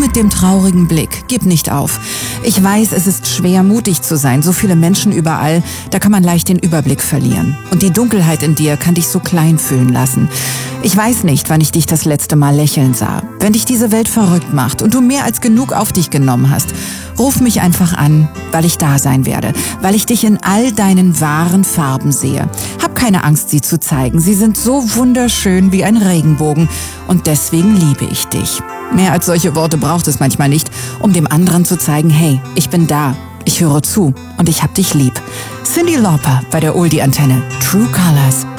mit dem traurigen Blick. Gib nicht auf. Ich weiß, es ist schwer, mutig zu sein. So viele Menschen überall, da kann man leicht den Überblick verlieren. Und die Dunkelheit in dir kann dich so klein fühlen lassen. Ich weiß nicht, wann ich dich das letzte Mal lächeln sah. Wenn dich diese Welt verrückt macht und du mehr als genug auf dich genommen hast, ruf mich einfach an, weil ich da sein werde, weil ich dich in all deinen wahren Farben sehe. Hab keine Angst, sie zu zeigen. Sie sind so wunderschön wie ein Regenbogen und deswegen liebe ich dich. Mehr als solche Worte braucht es manchmal nicht, um dem anderen zu zeigen, hey, ich bin da, ich höre zu und ich hab dich lieb. Cyndi Lauper bei der Oldie Antenne. True Colors.